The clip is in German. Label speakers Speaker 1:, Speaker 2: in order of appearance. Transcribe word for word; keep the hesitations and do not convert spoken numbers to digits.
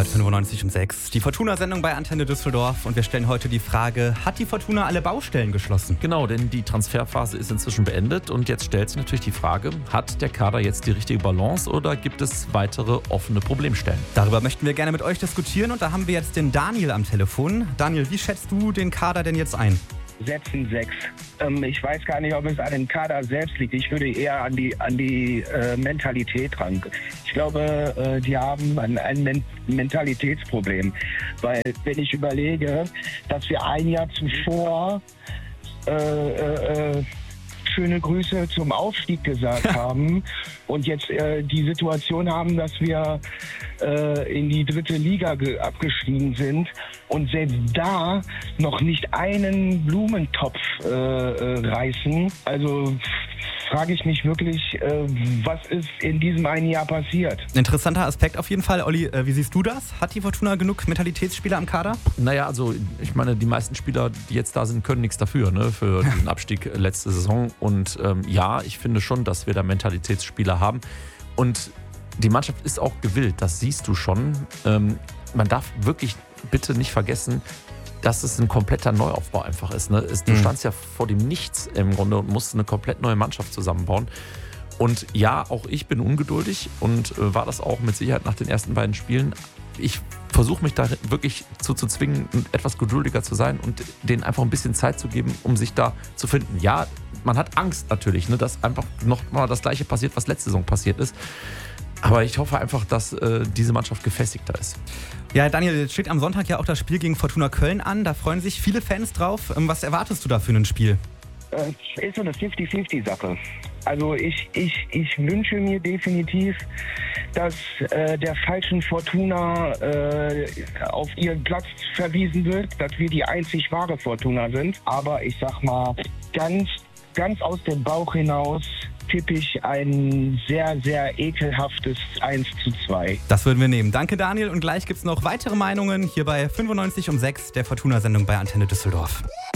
Speaker 1: hört fünfundneunzig Komma sechs. Die Fortuna-Sendung bei Antenne Düsseldorf. Und wir stellen heute die Frage, hat die Fortuna alle Baustellen geschlossen?
Speaker 2: Genau, denn die Transferphase ist inzwischen beendet. Und jetzt stellt sich natürlich die Frage, hat der Kader jetzt die richtige Balance oder gibt es weitere offene Problemstellen?
Speaker 1: Darüber möchten wir gerne mit euch diskutieren. Und da haben wir jetzt den Daniel am Telefon. Daniel, wie schätzt du den Kader denn jetzt ein?
Speaker 3: Setzen sechs. Ähm, ich weiß gar nicht, ob es an dem Kader selbst liegt. Ich würde eher an die, an die äh, Mentalität ran. Ich glaube, äh, die haben ein, ein Men- Mentalitätsproblem. Weil wenn ich überlege, dass wir ein Jahr zuvor äh, äh, äh, schöne Grüße zum Aufstieg gesagt haben und jetzt äh, die Situation haben, dass wir äh, in die dritte Liga ge- abgestiegen sind und selbst da noch nicht einen Blumentopf äh, äh, reißen. Also frage ich mich wirklich, äh, was ist in diesem einen Jahr passiert?
Speaker 1: Interessanter Aspekt auf jeden Fall. Olli, äh, wie siehst du das? Hat die Fortuna genug Mentalitätsspieler am Kader?
Speaker 2: Naja, also ich meine, die meisten Spieler, die jetzt da sind, können nichts dafür, ne, für den Abstieg letzte Saison. Und ähm, ja, ich finde schon, dass wir da Mentalitätsspieler haben. Und die Mannschaft ist auch gewillt, das siehst du schon. Ähm, man darf wirklich bitte nicht vergessen, dass es ein kompletter Neuaufbau einfach ist. Ne? Es, du
Speaker 1: Mhm.
Speaker 2: standst ja vor dem Nichts im Grunde und musst eine komplett neue Mannschaft zusammenbauen. Und ja, auch ich bin ungeduldig und äh, war das auch mit Sicherheit nach den ersten beiden Spielen. Ich versuche mich da wirklich zu, zu zwingen, etwas geduldiger zu sein und denen einfach ein bisschen Zeit zu geben, um sich da zu finden. Ja, man hat Angst natürlich, ne, dass einfach noch mal das Gleiche passiert, was letzte Saison passiert ist. Aber ich hoffe einfach, dass äh, diese Mannschaft gefestigter ist.
Speaker 1: Ja, Daniel, jetzt steht am Sonntag ja auch das Spiel gegen Fortuna Köln an. Da freuen sich viele Fans drauf. Ähm, Was erwartest du da für ein Spiel?
Speaker 3: Äh, ist so eine fünfzig-fünfzig-Sache. Also ich, ich, ich wünsche mir definitiv, dass äh, der falschen Fortuna äh, auf ihren Platz verwiesen wird, dass wir die einzig wahre Fortuna sind. Aber ich sag mal, ganz, ganz aus dem Bauch hinaus tippe ich ein sehr, sehr ekelhaftes eins zu zwei.
Speaker 1: Das würden wir nehmen. Danke, Daniel. Und gleich gibt es noch weitere Meinungen hier bei fünfundneunzig Komma sechs, der Fortuna-Sendung bei Antenne Düsseldorf.